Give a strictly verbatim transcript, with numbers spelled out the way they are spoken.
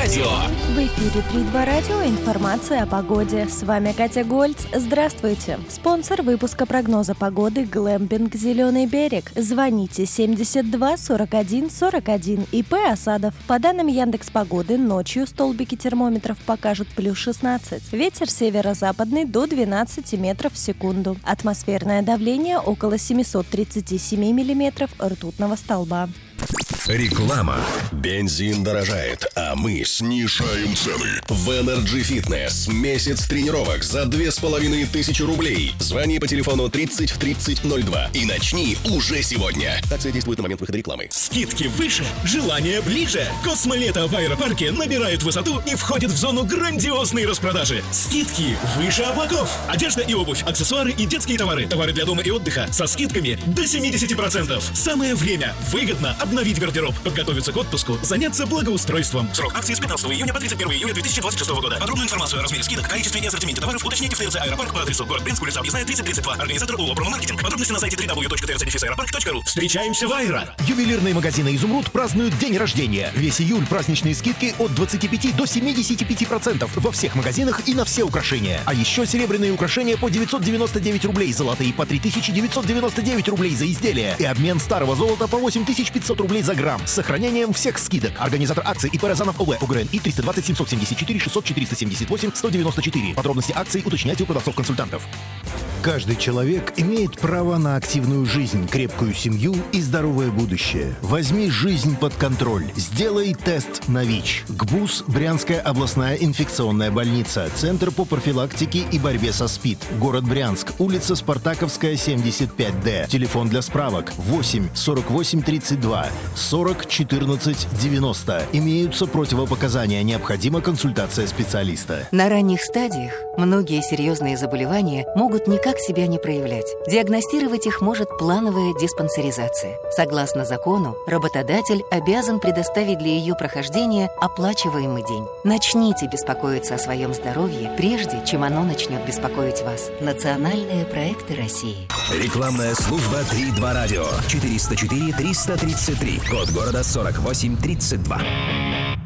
радио. В эфире три два радио. Информация о погоде. С вами Катя Гольц. Здравствуйте. Спонсор выпуска прогноза погоды «Глэмпинг Зеленый берег». Звоните семьдесят два сорок один сорок один. ИП Осадов. По данным Яндекс.Погоды, ночью столбики термометров покажут плюс шестнадцать. Ветер северо-западный до двенадцати метров в секунду. Атмосферное давление около семьсот тридцать семь миллиметров ртутного столба. Реклама. Бензин дорожает, а мы снижаем цены. В Energy Fitness месяц тренировок за две с половиной тысячи рублей. Звони по телефону тридцать тридцать ноль два и начни уже сегодня. Акция действует на момент выхода рекламы. Скидки выше, желание ближе. Космолето в аэропарке набирает высоту и входит в зону грандиозной распродажи. Скидки выше облаков. Одежда и обувь, аксессуары и детские товары. Товары для дома и отдыха со скидками до семьдесят процентов. Самое время выгодно обновить гардероб, подготовиться к отпуску, заняться благоустройством. Срок акции с пятнадцатого июня по тридцать первого июля две тысячи двадцать шестого года. Подробную информацию о размере скидок, количестве и ассортименте товаров уточните в ТРЦ Аэропарк по адресу город Брянск, улица Объездная, тридцать тридцать два. Организатор ООО «Промомаркетинг». Подробности на сайте дабл ю дабл ю дабл ю точка ти эр цэ аэропарк точка ру. Встречаемся в Айра. Ювелирные магазины «Изумруд» празднуют день рождения. Весь июль праздничные скидки от двадцати пяти до семидесяти пяти процентов во всех магазинах и на все украшения. А еще серебряные украшения по девятьсот девяносто девять рублей, золотые по три тысячи девятьсот девяносто девять рублей за изделие и обмен старого золота по восемь тысяч пятьсот рублей за грамм с сохранением всех скидок. Организатор акции ИП Розанов ОВ, ОГРН И триста двадцать семьсот семьдесят четыре шестьсот четыреста семьдесят восемь сто девяносто четыре. Подробности акций уточняйте у продавцов-консультантов. Каждый человек имеет право на активную жизнь, крепкую семью и здоровое будущее. Возьми жизнь под контроль. Сделай тест на ВИЧ. ГБУС, Брянская областная инфекционная больница, Центр по профилактике и борьбе со СПИД, город Брянск, улица Спартаковская, семьдесят пять Д. Телефон для справок восемь сорок восемь тридцать два сорок четырнадцать девяносто. Имеются противопоказания, необходима консультация специалиста. На ранних стадиях многие серьезные заболевания могут никак себя не проявлять. Диагностировать их может плановая диспансеризация. Согласно закону, работодатель обязан предоставить для ее прохождения оплачиваемый день. Начните беспокоиться о своем здоровье, прежде чем оно начнет беспокоить вас. Национальные проекты России. Рекламная служба три два радио. четыреста четыре триста тридцать три. Код города сорок восемь тридцать два.